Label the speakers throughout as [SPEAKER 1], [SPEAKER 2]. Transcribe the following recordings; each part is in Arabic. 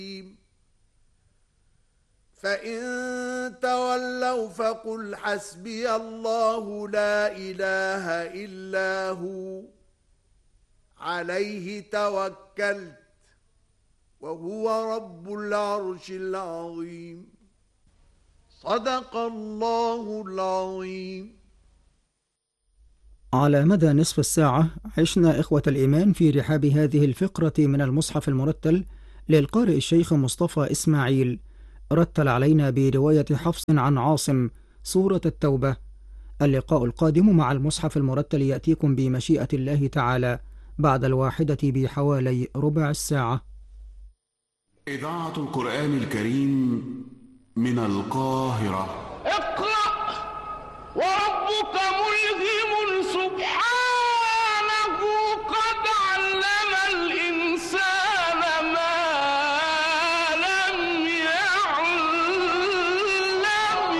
[SPEAKER 1] فإن تولوا فقل حسبي الله لا إله إلا هو عليه توكلت وهو رب العرش العظيم. صدق الله العظيم.
[SPEAKER 2] على مدى نصف الساعة عشنا إخوة الإيمان في رحاب هذه الفقرة من المصحف المرتل للقارئ الشيخ مصطفى إسماعيل، رتل علينا برواية حفص عن عاصم سورة التوبة. اللقاء القادم مع المصحف المرتل يأتيكم بمشيئة الله تعالى بعد 1 بحوالي ربع الساعة.
[SPEAKER 3] إذاعة القرآن الكريم من القاهرة.
[SPEAKER 4] اقرأ وربك ملهم سبحانه قد علم الإنسان ما لم يعلم.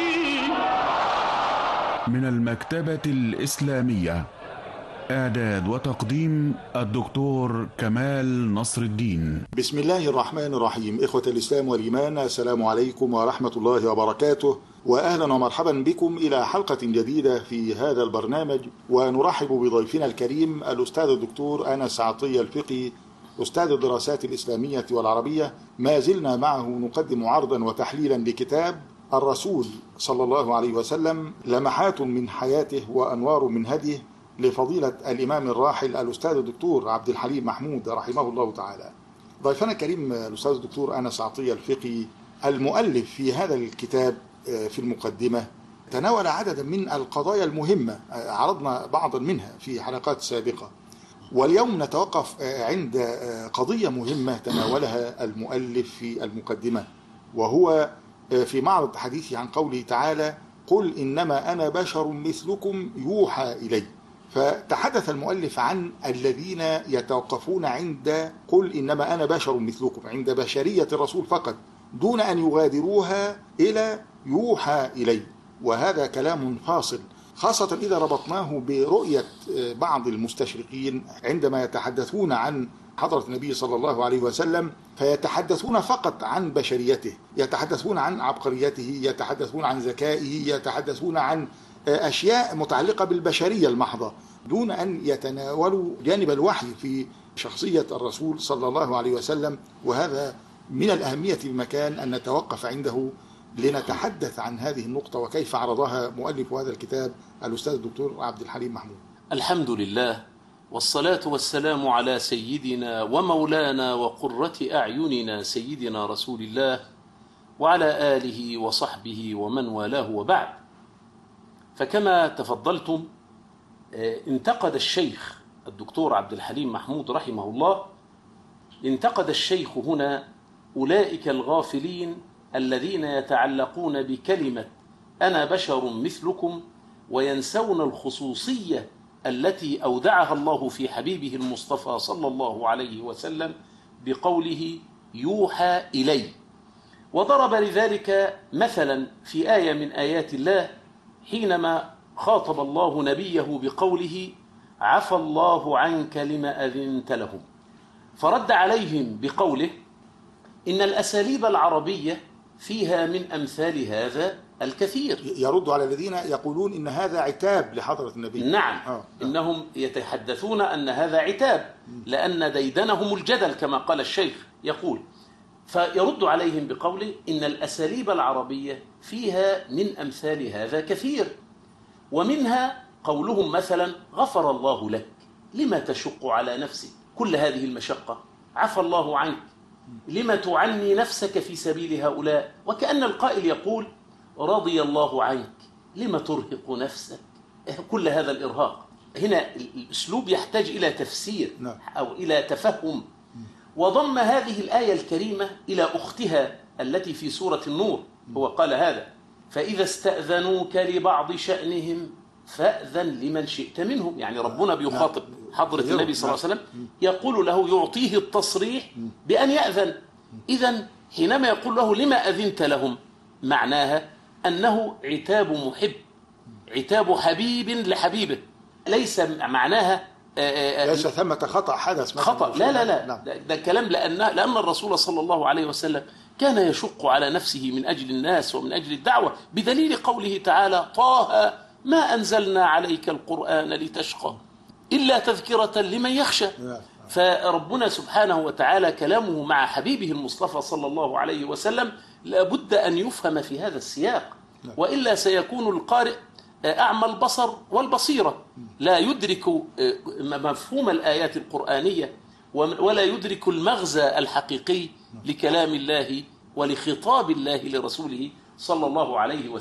[SPEAKER 3] من المكتبة الإسلامية، إعداد وتقديم الدكتور كمال نصر الدين.
[SPEAKER 5] بسم الله الرحمن الرحيم. إخوة الإسلام والإيمان، السلام عليكم ورحمة الله وبركاته، وأهلا ومرحبا بكم إلى حلقة جديدة في هذا البرنامج. ونرحب بضيفنا الكريم الأستاذ الدكتور أنس عطية الفقي، أستاذ الدراسات الإسلامية والعربية. ما زلنا معه نقدم عرضا وتحليلا لكتاب الرسول صلى الله عليه وسلم، لمحات من حياته وأنوار من هديه، لفضيلة الإمام الراحل الأستاذ الدكتور عبد الحليم محمود رحمه الله تعالى. ضيفنا الكريم الأستاذ الدكتور أنس عطية الفقي، المؤلف في هذا الكتاب، في المقدمة تناول عددا من القضايا المهمة، عرضنا بعضا منها في حلقات سابقة، واليوم نتوقف عند قضية مهمة تناولها المؤلف في المقدمة، وهو في معرض حديثه عن قوله تعالى: قل إنما أنا بشر مثلكم يوحى إلي. فتحدث المؤلف عن الذين يتوقفون عند قل إنما أنا بشر مثلكم، عند بشرية الرسول فقط، دون أن يغادروها إلى يوحى إلي. وهذا كلام فاصل، خاصة إذا ربطناه برؤية بعض المستشرقين عندما يتحدثون عن حضرة النبي صلى الله عليه وسلم، فيتحدثون فقط عن بشريته، يتحدثون عن عبقريته، يتحدثون عن ذكائه، يتحدثون عن أشياء متعلقة بالبشرية المحضة، دون أن يتناولوا جانب الوحي في شخصية الرسول صلى الله عليه وسلم. وهذا من الأهمية بمكان أن نتوقف عنده لنتحدث عن هذه النقطة وكيف عرضها مؤلف هذا الكتاب الأستاذ الدكتور عبد الحليم محمود.
[SPEAKER 6] الحمد لله، والصلاة والسلام على سيدنا ومولانا وقرة أعيننا سيدنا رسول الله وعلى آله وصحبه ومن والاه، وبعد. فكما تفضلتم، انتقد الشيخ الدكتور عبد الحليم محمود رحمه الله، انتقد الشيخ هنا أولئك الغافلين الذين يتعلقون بكلمة أنا بشر مثلكم وينسون الخصوصية التي أودعها الله في حبيبه المصطفى صلى الله عليه وسلم بقوله يوحى إلي. وضرب لذلك مثلا في آية من آيات الله حينما خاطب الله نبيه بقوله عفى الله عنك لما أذنت لهم، فرد عليهم بقوله إن الأساليب العربية فيها من أمثال هذا الكثير.
[SPEAKER 5] يرد على الذين يقولون إن هذا عتاب لحضرة النبي.
[SPEAKER 6] نعم. إنهم يتحدثون أن هذا عتاب لأن ديدنهم الجدل كما قال الشيخ يقول. فيرد عليهم بقوله إن الأساليب العربية فيها من أمثال هذا كثير، ومنها قولهم مثلا غفر الله لك لما تشق على نفسك كل هذه المشقة، عفى الله عنك لما تعني نفسك في سبيل هؤلاء، وكأن القائل يقول رضي الله عنك لما ترهق نفسك كل هذا الإرهاق. هنا الأسلوب يحتاج إلى تفسير أو إلى تفهم. وضم هذه الآية الكريمة إلى أختها التي في سورة النور، هو قال هذا فإذا استأذنوك لبعض شأنهم فأذن لمن شئت منهم. يعني ربنا بيخاطب حضرة النبي صلى الله عليه وسلم، يقول له يعطيه التصريح بأن يأذن. إذن حينما يقول له لما أذنت لهم، معناها أنه عتاب محب، عتاب حبيب لحبيبه، ليس معناها
[SPEAKER 5] ليس ثمة خطأ حدث مثلا.
[SPEAKER 6] خطأ، لا لا لا،
[SPEAKER 5] نعم.
[SPEAKER 6] ده كلام لأن الرسول صلى الله عليه وسلم كان يشق على نفسه من أجل الناس ومن أجل الدعوة، بدليل قوله تعالى: طه ما أنزلنا عليك القرآن لتشقى إلا تذكرة لمن يخشى. فربنا سبحانه وتعالى كلامه مع حبيبه المصطفى صلى الله عليه وسلم لابد أن يفهم في هذا السياق، وإلا سيكون القارئ أعمى البصر والبصيرة، لا يدرك مفهوم الآيات القرآنية ولا يدرك المغزى الحقيقي لكلام الله ولخطاب الله لرسوله صلى الله عليه وسلم.